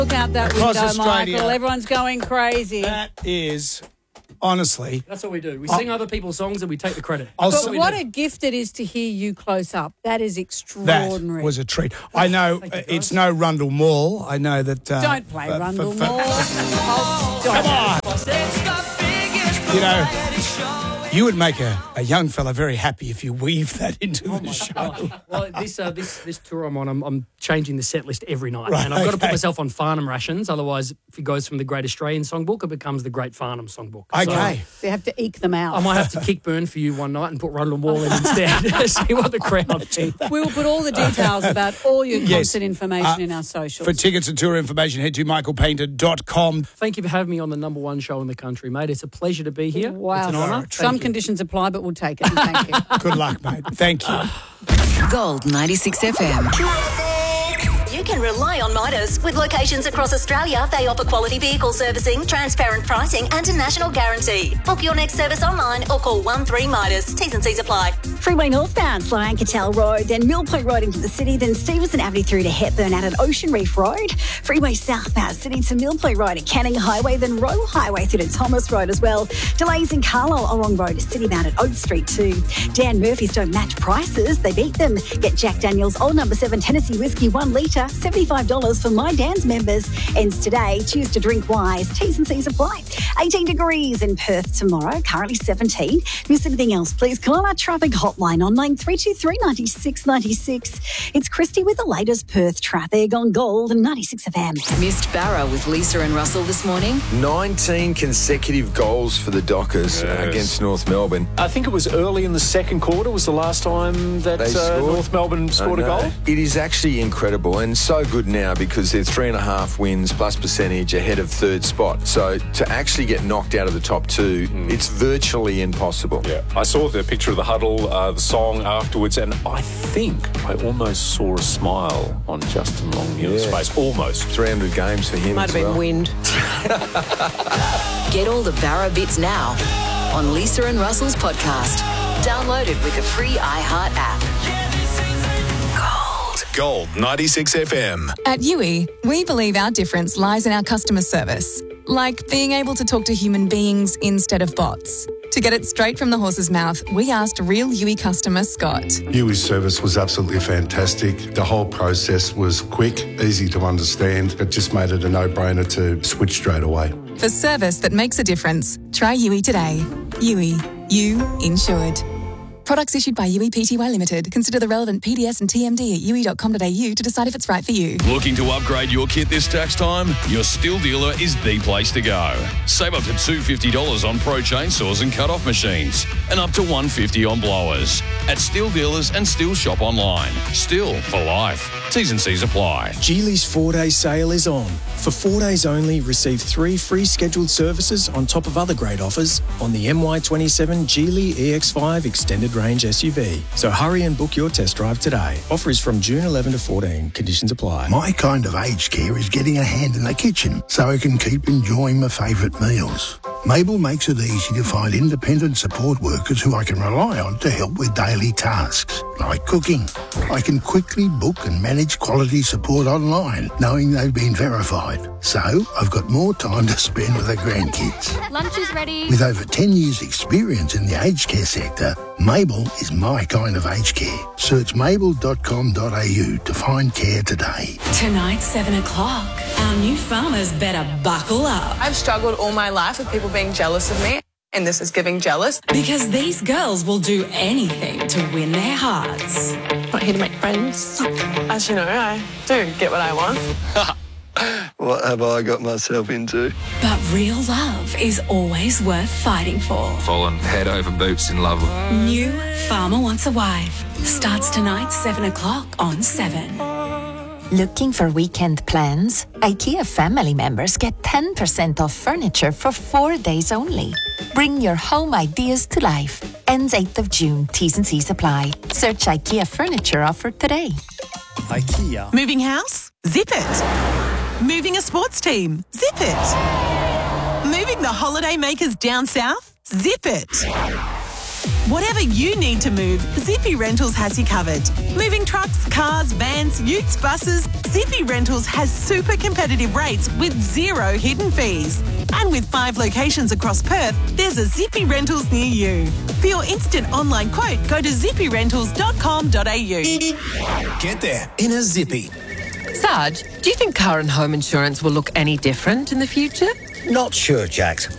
Look out that Across window, Australia. Michael. Everyone's going crazy. That is, honestly, That's what we do. We sing other people's songs and we take the credit. I'll But say what a gift it is to hear you close up. That is that extraordinary. was a treat. I know it's no Rundle Mall. I know that. Don't play Rundle Mall. Oh, Come on. You know, you would make a young fella very happy if you weave that into the show. Well, this tour I'm on, I'm changing the set list every night. Right, and I've got to okay. put myself on Farnham rations. Otherwise, if it goes from the Great Australian Songbook, it becomes the Great Farnham Songbook. Okay. So you have to eke them out. I might have to kick Burn for You one night and put Rundle Mall in instead. See what the crowd think. We will put all the details about all your Yes. concert information in our socials. For tickets and tour information, head to michaelpainter.com. Thank you for having me on the number one show in the country, mate. It's a pleasure to be here. Wow. It's an honour. Some conditions apply, but we'll take it. And thank you. Good luck, mate. Thank you. Gold 96 FM. You can rely on Midas. With locations across Australia, they offer quality vehicle servicing, transparent pricing and a national guarantee. Book your next service online or call 13 Midas. T's and C's apply. Freeway northbound, Sloane Cattell Road, then Mill Point Road into the city, then Stevenson Avenue through to Hepburn out at Ocean Reef Road. Freeway southbound, City to Mill Point Road at Canning Highway, then Royal Highway through to Thomas Road as well. Delays in Carlisle along road to City bound at Oak Street too. Dan Murphy's don't match prices, they beat them. Get Jack Daniel's Old Number 7 Tennessee Whiskey 1 litre, $75 for My Dan's members. Ends today. Choose to drink wise. T's and C's apply. 18 degrees in Perth tomorrow, currently 17. Miss anything else, please call our traffic hotline on 9323 96 96. It's Christy with the latest Perth traffic on Gold and 96 FM. Missed Barra with Lisa and Russell this morning. 19 consecutive goals for the Dockers against North Melbourne. I think it was early in the second quarter was the last time that They scored. North Melbourne scored a goal. It is actually incredible and so good now because they're 3.5 wins plus percentage ahead of third spot. So to actually get knocked out of the top two, it's virtually impossible. Yeah, I saw the picture of the huddle, the song afterwards, and I think I almost saw a smile on Justin Longmuir's face. Almost. 300 games for him. Might have been wind. Get all the Barra bits now on Lisa and Russell's podcast. Download it with the free iHeart app. Gold 96 FM. At Yui, we believe our difference lies in our customer service, like being able to talk to human beings instead of bots. To get it straight from the horse's mouth, we asked real Yui customer Scott. Yui's service was absolutely fantastic. The whole process was quick, easy to understand. It just made it a no-brainer to switch straight away. For service that makes a difference, try Yui today. Yui, you insured. Products issued by Yui Pty Limited. Consider the relevant PDS and TMD at yui.com.au to decide if it's right for you. Looking to upgrade your kit this tax time? Your Steel dealer is the place to go. Save up to $250 on Pro chainsaws and cut-off machines and up to $150 on blowers. At Steel dealers and Steel shop online. Steel for life. T's and C's apply. Geely's 4-day sale is on. For 4 days only, receive 3 free scheduled services on top of other great offers on the MY27 Geely EX5 Extended Range SUV. So hurry and book your test drive today. Offer is from June 11 to 14. Conditions apply. My kind of aged care is getting a hand in the kitchen so I can keep enjoying my favourite meals. Mabel makes it easy to find independent support workers who I can rely on to help with daily tasks, like cooking. I can quickly book and manage quality support online, knowing they've been verified. So I've got more time to spend with the grandkids. Lunch is ready. With over 10 years' experience in the aged care sector, Mabel is my kind of aged care. Search mabel.com.au to find care today. Tonight, 7 o'clock, our new farmers better buckle up. I've struggled all my life with people being jealous of me, and this is giving jealous. Because these girls will do anything to win their hearts. Not here to make friends. As you know, I do get what I want. What have I got myself into? But real love is always worth fighting for. Fallen head over boots in love. New Farmer Wants a Wife starts tonight, 7 o'clock on 7. Looking for weekend plans? IKEA family members get 10% off furniture for 4 days only. Bring your home ideas to life. Ends 8th of June. T's and C's apply. Search IKEA furniture offer today. IKEA. Moving house? Zip it. Moving a sports team? Zip it. Moving the holiday makers down south? Zip it. Whatever you need to move, Zippy Rentals has you covered. Moving trucks, cars, vans, utes, buses, Zippy Rentals has super competitive rates with zero hidden fees. And with 5 locations across Perth, there's a Zippy Rentals near you. For your instant online quote, go to zippyrentals.com.au. Get there in a Zippy. Sarge, do you think car and home insurance will look any different in the future? Not sure, Jax.